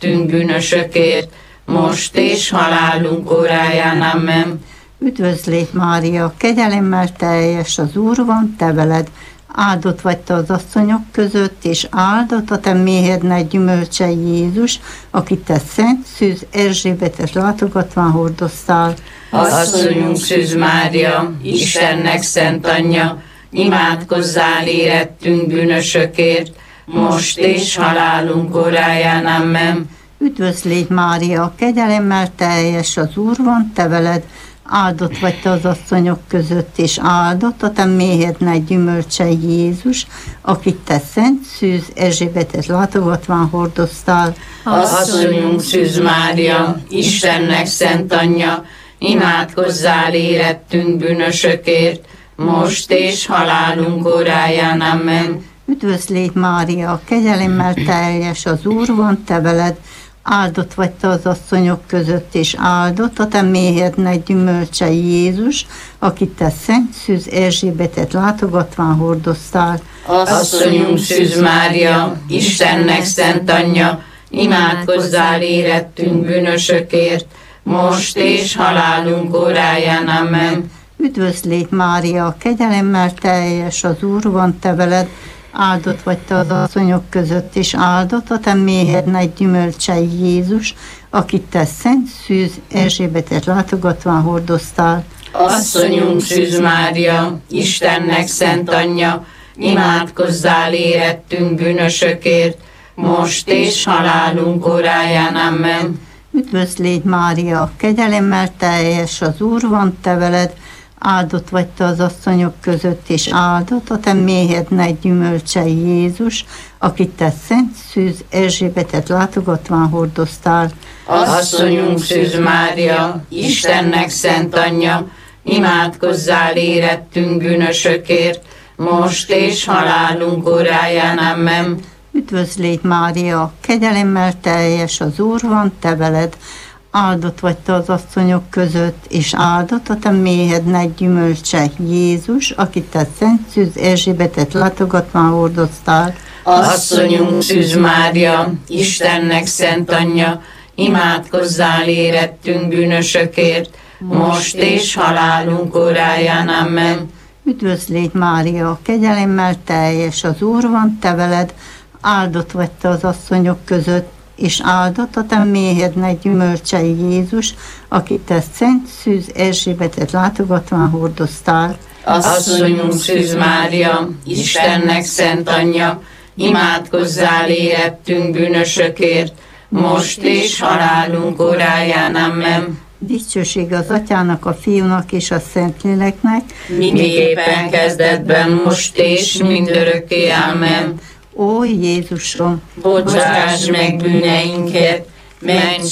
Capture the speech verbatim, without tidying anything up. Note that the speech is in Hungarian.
érettünk bűnösökért, most és halálunk óráján. Amen. Üdvözlégy Mária, kegyelemmel teljes, az Úr van te veled, áldott vagy te az asszonyok között, és áldott a te méhednek gyümölcse Jézus, akit te Szent Szűz Erzsébetet látogatván hordoztál. Asszonyunk Szűz Mária, Istennek szent anyja, imádkozzál érettünk bűnösökért, most és halálunk óráján. Amen. Üdvözlégy Mária, kegyelemmel teljes, az Úr van te veled, áldott vagy te az asszonyok között, és áldott a te méhednek gyümölcse Jézus, akit te Szent Szűz Erzsébetet látogatván hordoztál. Asszonyunk Szűz Mária, Istennek szent anyja, imádkozzál érettünk bűnösökért, most és halálunk óráján. Amen. Üdvözlégy Mária, kegyelemmel teljes, az Úr van te veled, áldott vagy te az asszonyok között, és áldott a te méhednek gyümölcse Jézus, akit te Szent Szűz Erzsébetet látogatván hordoztál. Asszonyunk Szűz Mária, Istennek szent anyja, imádkozzál érettünk bűnösökért, most és halálunk óráján. Amen. Üdvözlégy Mária, kegyelemmel teljes, az Úr van te veled, áldott vagy te az asszonyok között, és áldott a te méhednek gyümölcse Jézus, akit te Szent Szűz Erzsébetet látogatván hordoztál. Asszonyunk Szűz Mária, Istennek szent anyja, imádkozzál érettünk bűnösökért, most és halálunk óráján. Amen. Üdvözlégy Mária, kegyelemmel teljes, az Úr van te veled, áldott vagy te az asszonyok között, és áldott a te méhednek gyümölcse Jézus, akit te Szent Szűz Erzsébetet látogatván hordoztál. Asszonyunk Szűz Mária, Istennek szent anyja, imádkozzál érettünk bűnösökért, most és halálunk óráján. Amen. Üdvözlégy Mária, kegyelemmel teljes, az Úr van te veled, áldott vagy te az asszonyok között, és áldott a te méhednek gyümölcse Jézus, akit te Szent Szűz Erzsébetet látogatván hordoztál. Asszonyunk Szűz Mária, Istennek szent anyja, imádkozzál érettünk bűnösökért, most és halálunk óráján. Amen. Üdvözlégy Mária, kegyelemmel teljes, az Úr van te veled, áldott vagy te az asszonyok között, és áldott a te méhednek gyümölcse Jézus, akit te Szent Szűz Erzsébetet látogatván hordoztál. Asszonyunk Szűz Mária, Istennek szent anyja, imádkozzál érettünk bűnösökért, most és halálunk óráján. Amen. Dicsőség az Atyának, a Fiúnak és a Szentléleknek, miképpen kezdetben, most és mindörökké. Amen. Ó Jézusom, bocsáss meg bűneinket, ments